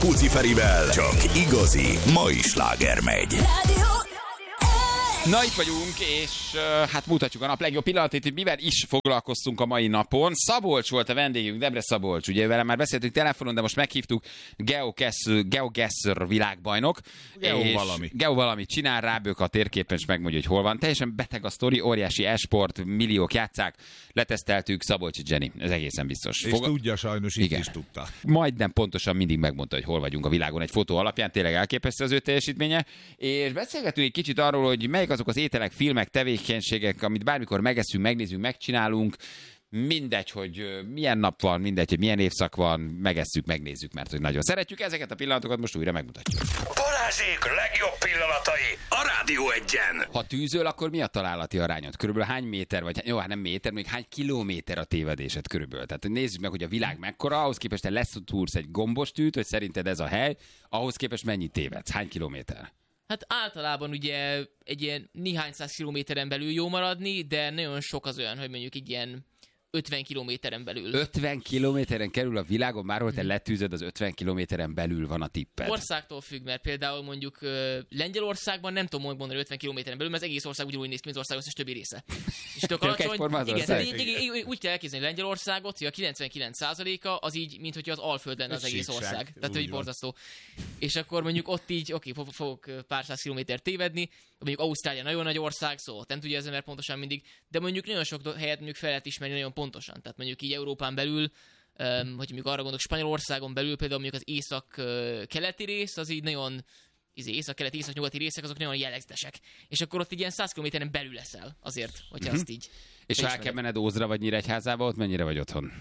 Puci Ferivel csak igazi mai sláger megy. Na, itt vagyunk, és hát mutatjuk a nap legjobb pillanatét, hogy mivel is foglalkoztunk a mai napon. Szabolcs volt a vendégünk, Debre Szabolcs, ugye vele már beszéltünk telefonon, de most meghívtuk, GeoGuessr világbajnok. Geo valamit csinál, rábők a térképen, és megmondja, hogy hol van. Teljesen beteg a sztori, óriási e-sport, milliók játszák, leteszteltük, Szabolcsi Jenny, ez egészen biztos. És tudja sajnos, így is tudta. Majdnem pontosan mindig megmondta, hogy hol vagyunk a világon egy fotó alapján, tényleg elképesztő az ő teljesítménye. És beszélgetünk egy kicsit arról, hogy melyik azok az ételek, filmek, tevékenységek, amit bármikor megeszünk, megnézzünk, megcsinálunk. Mindegy, hogy milyen nap van, mindegy, hogy milyen évszak van, megesszük, megnézzük, mert hogy nagyon szeretjük. Ezeket a pillanatokat most újra megmutatjuk. Balázsék legjobb pillanatai a Rádió Egyen. Ha tűzöl, akkor mi a találati arányod? Körülbelül hány méter, vagy jó, hát nem méter, még hány kilométer a tévedésed körülbelül? Tehát nézzük meg, hogy a világ mekkora, ahhoz képest te leszúrsz egy gombostűt, hogy szerinted ez a hely, ahhoz képest mennyit tévedsz? Hány kilométer? Hát általában ugye egy ilyen néhány száz kilométeren belül jó maradni, de nagyon sok az olyan, hogy mondjuk egy ilyen 50 kilométeren belül. 50 kilométeren kerül a világon, már hol te letűzöd, az 50 kilométeren belül van a tipped. Országtól függ, mert például mondjuk Lengyelországban nem tudom mondani 50 kilométeren belül, mert az egész ország ugyanúgy néz ki, mint az ország összes többi része. És tök alacsony. Igen, úgy kell elképzelni Lengyelországot, hogy a 99%-a az így, mint hogyha az Alföld lenne az egész ország. Tehát, hogy borzasztó. És akkor mondjuk ott így, fogok pár száz kilométert tévedni, mondjuk Ausztrália nagyon nagy ország, szóval nem tudja az ember pontosan mindig, de mondjuk nagyon sok helyet mondjuk fel lehet ismerni nagyon pontosan. Tehát mondjuk így Európán belül, hogy mondjuk arra gondolok, Spanyolországon belül például mondjuk az észak-keleti rész, az így nagyon, észak-keleti, észak-nyugati részek, azok nagyon jellegzetesek. És akkor ott így ilyen 100 kilométeren belül leszel azért, hogyha azt így. És ha el kell menned Ózra vagy Nyíregyházába, ott mennyire vagy otthon?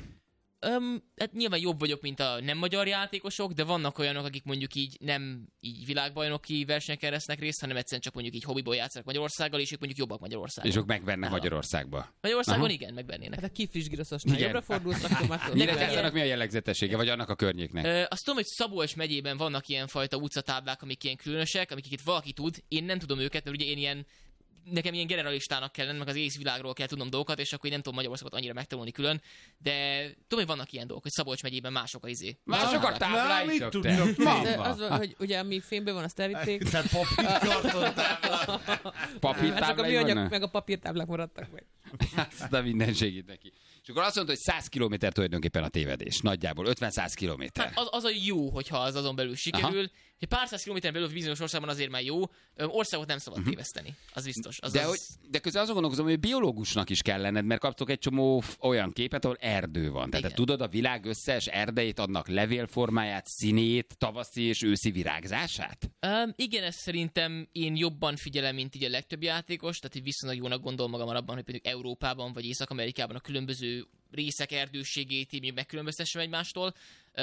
Hát nyilván jobb vagyok, mint a nem magyar játékosok, de vannak olyanok, akik mondjuk így nem így világbajnoki versenyeken vesznek részt, hanem egyszerűen csak mondjuk így hobbiból játszanak Magyarországgal, és ők mondjuk jobbak Magyarországon. És ők megvernek Magyarországba. Magyarországon igen, megvernének. Hát a kifrissgiraszosnál jobbra fordulsz, akkor már Nyíregyházának mi a jellegzetessége, vagy annak a környéknek? Azt tudom, hogy Szabolcs megyében vannak ilyen fajta utcatáblák, amik ilyen különösek, amiket valaki tud, én nem tudom őket, mert ugye én ilyen nekem ilyen generalistának kell lenni, meg az egész világról kell tudnom dolgokat, és akkor én nem tudom Magyarországot annyira megtanulni külön, de tudom, hogy vannak ilyen dolgok, hogy Szabolcs megyében mások a Mások a tábláik. Mit tudnak? az van, hogy ugye ami fényben van, azt elvitték. Tehát papírkartontáblák. Csak a műanyag meg a papírtáblák maradtak meg. Azt a mindenségét neki. És akkor azt mondta, hogy 100 kilométer tulajdonképpen a tévedés. Nagyjából 50-100 kilométer. Hát az a jó, hogyha az azon belül sikerül. Hogy pár száz kilométeren belül bizonyos országban azért már jó. Országot nem szabad téveszteni. Az biztos. De közben azon gondolkozom, hogy biológusnak is kell lenned, mert kaptok egy csomó olyan képet, ahol erdő van. Tehát tudod a világ összes erdeit, annak levélformáját, színét, tavaszi és őszi virágzását? Igen, ezt szerintem én jobban figyelem, mint így a legtöbb játékos. Tehát hogy viszonylag jónak gondolom magam abban, hogy például Európában vagy Észak-Amerikában a különböző részek erdőségét így megkülönböztessem egymástól.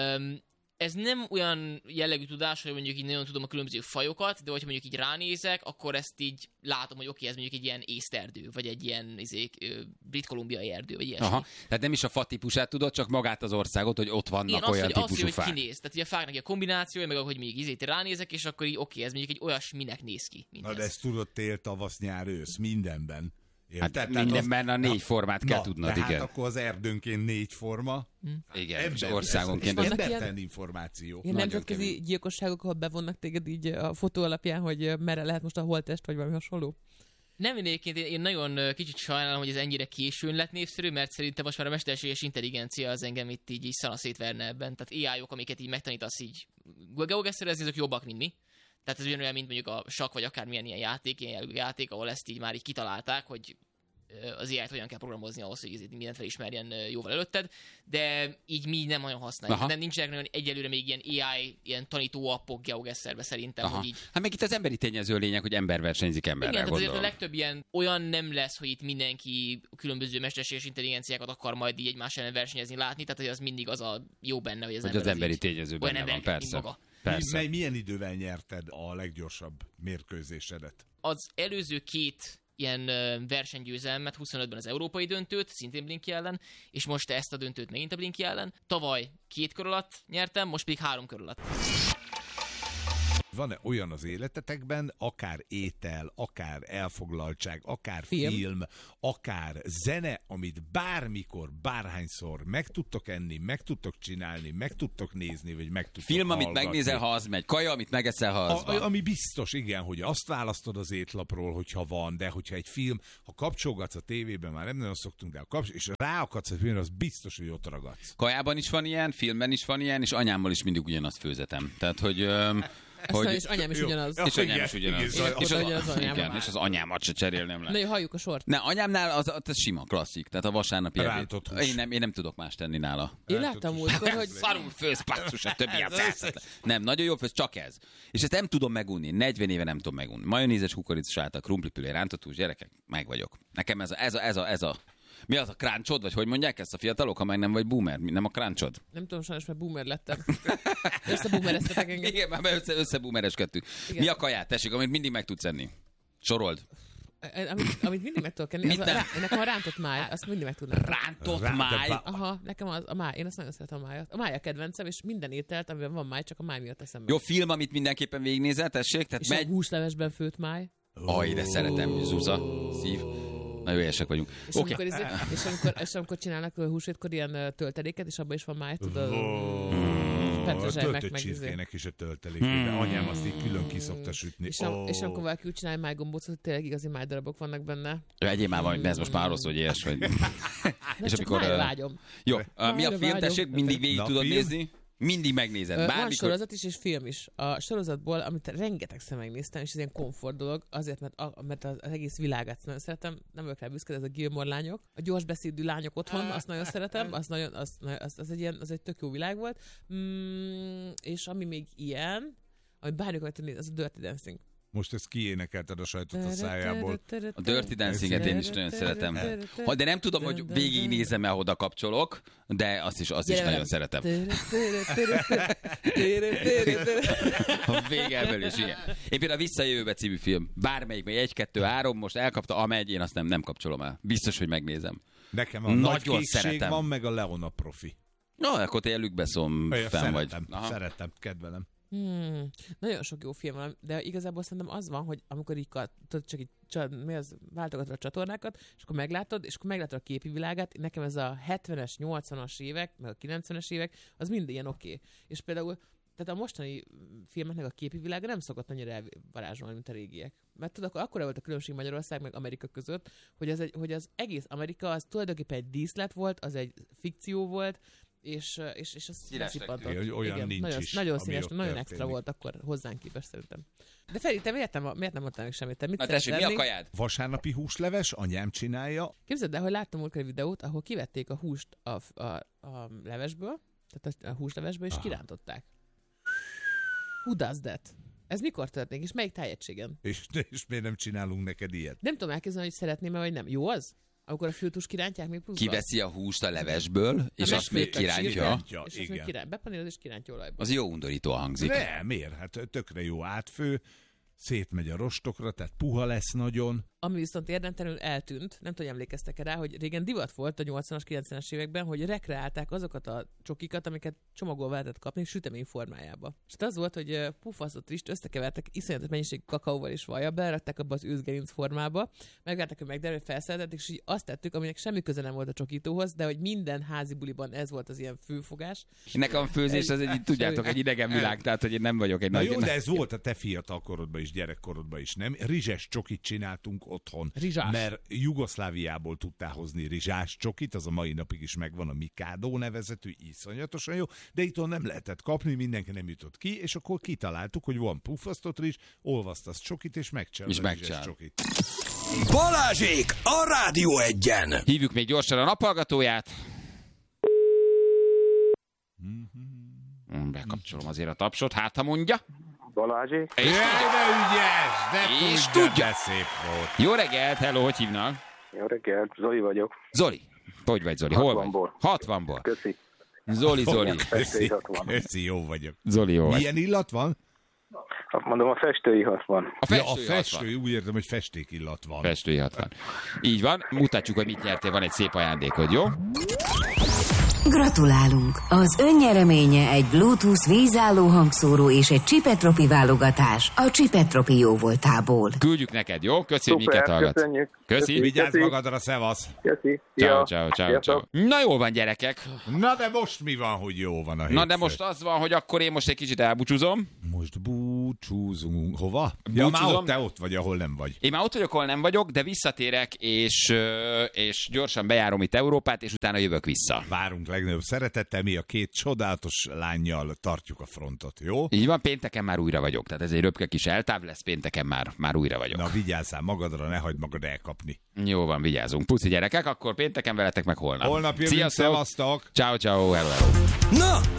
Ez nem olyan jellegű tudás, hogy mondjuk így nagyon tudom a különböző fajokat, de hogyha mondjuk így ránézek, akkor ezt így látom, hogy oké, ez mondjuk egy ilyen észterdő, vagy egy ilyen brit-kolumbiai erdő, vagy ilyesmi. Aha, tehát nem is a fa típusát tudod, csak magát az országot, hogy ott vannak olyan típusú fák. Hogy kinéz. Tehát ugye a fáknak a kombinációja, meg ahogy mondjuk ránézek, és akkor így oké, ez mondjuk egy olyasminek néz ki. Na de ezt tudod tél, tavasz, nyár, ősz, mindenben. Hát mindenben a 4 formát kell tudnod, tehát igen. akkor az erdőnként 4 forma. Igen, és országonként. Embertelen információ. Ilyen nemzetközi gyilkosságok, ahol bevonnak téged így a fotó alapján, hogy merre lehet most a holttest, vagy valami hasonló? Nem egyébként, én nagyon kicsit sajnálom, hogy ez ennyire későn lett népszerű, mert szerintem most már a mesterséges intelligencia az engem itt így szana szétverne ebben. Tehát AI-ok, amiket így megtanítasz így geoguessrezni, azok jobbak, mint mi. Tehát ez ugyanolyan, mint mondjuk a sakk, vagy akármilyen ilyen játék, ahol ezt így már így kitalálták, hogy az AI-t hogyan kell programozni ahhoz, hogy mindent felismerjen jóval előtted, de így mi nem nagyon használjuk. Nem nincsenek nagyon egyelőre még ilyen AI, ilyen tanító appok GeoGuessrbe szerintem, hogy így. Hát meg itt az emberi tényező lényeg, hogy ember versenyzik emberrel, igen, gondolom. tehát azért a legtöbb ilyen olyan nem lesz, hogy itt mindenki különböző mesterséges intelligenciákat akar majd így egymás ellen versenyezni, látni, tehát hogy az mindig az a jó benne, hogy az emberi tényező benne van, persze. Milyen idővel nyerted a leggyorsabb mérkőzésedet? Az előző 2 ilyen versenygyőzelmet, 25-ben az európai döntőt, szintén Blinky ellen, és most ezt a döntőt megint a Blinky ellen. Tavaly 2 kör alatt nyertem, most pedig 3 kör alatt. van-e olyan az életetekben, akár étel, akár elfoglaltság, akár film, akár zene, amit bármikor, bárhányszor meg tudtok enni, meg tudtok csinálni, meg tudtok nézni, vagy meg tudtok film, hallgatni. amit megnézel, ha az megy. Kaja, amit megeszel, ha az van. Ami biztos, igen, hogy azt választod az étlapról, hogyha van, de hogyha egy film, ha kapcsolgatsz a tévében, már nem nagyon szoktunk, de és ráakadsz a filmre, az biztos, hogy ott ragadsz. Kajában is van ilyen, filmben is van ilyen, és anyámmal is mindig ugyanazt főzetem. Tehát, hogy... És anyám is ugyanaz. És anyám is ugyanaz. És az anyámat se cserélnem le. Na jó, halljuk a sort. Ne, anyámnál az sima, klasszik. Tehát a vasárnapi ebéd. Én nem tudok más tenni nála. Én láttam múltkor, hogy... Szarul főz, passzus, a többi a felszett. Nem, nagyon jó főz, csak ez. És ezt nem tudom megunni. 40 éve nem tudom megunni. Majonézes, kukoricás által, krumplipülé, rántott hús, gyerekek, meg vagyok. Nekem ez a mi az a crunchod, vagy hogy mondják ezt a fiatalok, ha meg nem vagy boomer? Nem a crunchod? Nem tudom, sajnos, mert boomer lettem. Összeboomereztetek engem. Igen, már összeboomereskedtünk. Mi a kaját, tessék, amit mindig meg tudsz enni? Sorold. Amit mindig meg tudok enni, nekem a rántott máj, azt mindig meg tudnám. Rántott máj? Aha, nekem a máj, én azt nagyon szeretem a májat. A máj a kedvencem, és minden ételt, amiben van máj, csak a máj miatt eszem meg. Jó, film, amit mindenképpen végignézel, tessék? Tehát és a húslevesben főtt máj. De szeretem, Zúza, szív. Nagyon éhesek vagyunk. És amikor csinálnak húsvétkor ilyen tölteléket, és abban is van máj, tudod? A töltött csirkének is a töltelékében. De anyám azt így külön ki szokta sütni. És amikor valaki úgy csinálja májgombócot, hogy tényleg igazi májdarabok vannak benne. Egyéb már van, de ez most már rossz, hogy éhes vagy. És amikor vágyom. Jó, mi a film, tessék? Mindig végig tudod nézni? Mindig megnézed. Van sorozat is, és film is. A sorozatból, amit rengetegszer megnéztem, és ez ilyen komfort dolog, azért, mert az egész világát nagyon szeretem, nem vagyok rá büszke, ez a Gilmore lányok. A gyors beszédű lányok otthon, azt nagyon szeretem, az egy tök jó világ volt. És ami még ilyen, ami bármikor tudni, az a Dirty Dancing. Most ezt kiénekelted a sajtot a szájából. A Dirty Dancing-et én is nagyon szeretem. De nem tudom, hogy végignézem-e, oda kapcsolok, de azt is nagyon szeretem. A végelből is ilyen. Én például a Visszajövőbe című film. Bármelyik, vagy 1, 2, 3, most elkapta, amegy, én azt nem kapcsolom el. Biztos, hogy megnézem. Nekem a nagy készség van, meg a Leona profi. Akkor te Luc Besson fan vagy. Szeretem, kedvelem. Nagyon sok jó film van, de igazából szerintem az van, hogy amikor így csak így váltogatod a csatornákat, és akkor meglátod a képi világát, nekem ez a 70-es, 80-as évek, meg a 90-es évek, az mind ilyen oké. És például tehát a mostani filmeknek a képi világa nem szokott annyira elvarázsolni, mint a régiek. Mert tudod, akkora volt a különbség Magyarország meg Amerika között, hogy az egész Amerika az tulajdonképpen egy díszlet volt, az egy fikció volt, és az szippantott. Olyan nincs nagyon, is. Nagyon színes, nagyon extra volt akkor hozzánk képest szerintem. De Feri, te miért nem mondtál meg semmit? Te mit tessék, mi a kajád? Vasárnapi húsleves, anyám csinálja. Képzeld el, hogy láttam múltkor egy videót, ahol kivették a húst a levesből, tehát a húslevesből, és kirántották. Who does that? Ez mikor történik, és melyik tájegységen? És miért nem csinálunk neked ilyet? Nem tudom elképzelni, hogy szeretném-e, vagy nem. Jó az? Amikor a fültus kirántják még pluszban? Kiveszi a húst a levesből, és azt még kirántja. És azt még bepaníroz, és kirántja olajba. Az jó undorítóan hangzik. Miért? Hát tökre jó átfő, szétmegy a rostokra, tehát puha lesz nagyon. Ami viszont érdemtelenül eltűnt, nem tudom, emlékeztek rá, hogy régen divat volt a 80-as, 90-es években, hogy rekreálták azokat a csokikat, amiket csomagolva lehetett kapni sütemény formájába. És az volt, hogy pufasztott rist összekevertek iszonyatos mennyiségű kakaóval és vajjal, belerakták abba az őzgerinc formába, megvárták, hogy megderül, felszereltették, és így azt tettük, aminek semmi köze nem volt a csokítóhoz, de hogy minden házi buliban ez volt az ilyen főfogás. Nekem a főzés az tudjátok, egy idegen világ, tehát hogy én nem vagyok egy nagy... Jó, de ez volt a te fiatalkorodban is, gyerekkorodban is, nem? Rizses csokit csináltunk otthon. Rizsás. Mert Jugoszláviából tudtál hozni rizsás csokit, az a mai napig is megvan, a Mikado nevezetű, iszonyatosan jó, de itthon nem lehetett kapni, mindenki nem jutott ki, és akkor kitaláltuk, hogy van puffasztott rizs, olvasztasz csokit, és megcsinálod a rizsás csokit. Balázsék a Rádió 1-en. Hívjuk még gyorsan a naphallgatóját. Bekapcsolom azért a tapsot, hát ha mondja. Balázsék. De ügyes, és tudja. Szép volt. Jó reggelt, hello, hogy hívnak? Jó reggelt, Zoli vagyok. Zoli. Hogy vagy, Zoli? Hol vagy? 60-ból. Köszi. Zoli. Köszi, jó vagyok. Zoli, jó vagy. Milyen illat van? Mondom, a festőihat van. A festő, úgy értem, hogy festékillat van. Festőihat van. Így van, mutatjuk, hogy mit nyertél, van egy szép ajándékod, jó? Gratulálunk! Az ön nyereménye egy Bluetooth vízálló hangszóró és egy Csipetropi válogatás a Csipetropi jóvoltából. Küldjük neked, jó? Köszi, hogy minket hallgatsz. Köszönjük. Köszi. Vigyázz magadra, szevasz. Köszi. Ciao. Na jól van, gyerekek. Na de most mi van, hogy jó van a hétfő? Na de most az van, hogy akkor én most egy kicsit elbúcsúzom. Most búcsúzunk. Hova? Ja, már ott, te ott vagy, ahol nem vagy. Én már ott vagyok, ahol nem vagyok, de visszatérek, és gyorsan bejárom itt Európát, és utána jövök vissza. Várunk legnagyobb szeretettel, mi a két csodálatos lánnyal tartjuk a frontot, jó? Így van, pénteken már újra vagyok. Tehát ez egy röpke kis eltáv lesz, pénteken már újra vagyok. Na vigyázzál magadra, ne hagyd magad elkapni. Jó van, vigyázunk. Puszi gyerekek, akkor pénteken veletek meg holnap. Holnap jövünk, Sziasztok. szevasztok! Ciao, hello. Na,